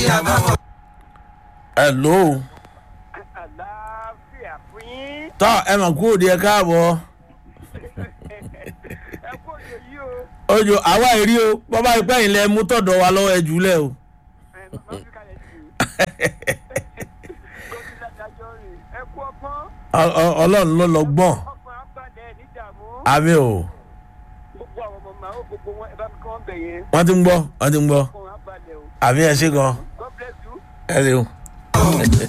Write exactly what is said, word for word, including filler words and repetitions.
àbáwọ̀. hello. àlàáfíà fún yín. tọ́ ẹ mà kú òde ẹ káàbọ̀. ẹ kú òde yìí o. ojo àwa èrí o bọ́bá ipẹ́ yìí lẹ mú tọ̀dọ̀ wa lọ́wọ́ ẹ jùlẹ̀ o. ẹ má fi kalẹ̀ jù. gómìnà dájọ́ rè ẹ kú ọgbọ́n. Ọ- ọ- ọlọ́run ló lọ gbọ́n. ọkàn abalẹ̀ níjàmú. àmì o gbogbo àwọn ọmọ màá ó gbogbo wọn ẹ bá mi kọ́ ọ́n bẹ̀ yẹn. wọ́n ti ń gbọ́ wọ́n ti ń gbọ́ ọkàn abalẹ̀ o. àmì ẹ̀ ṣe gan God bless you. ẹ ṣeun.